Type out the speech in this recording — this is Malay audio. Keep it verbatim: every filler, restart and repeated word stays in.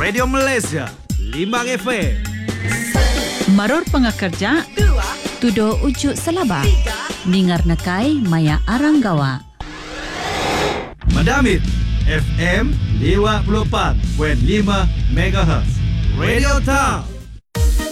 Radio Malaysia lima F M. Maror pengakerja Dua Tudo ujuk selaba Tiga Ningar nakai Maya Aranggawa Madamit F M lima puluh empat perpuluhan lima megahertz. Radio Town.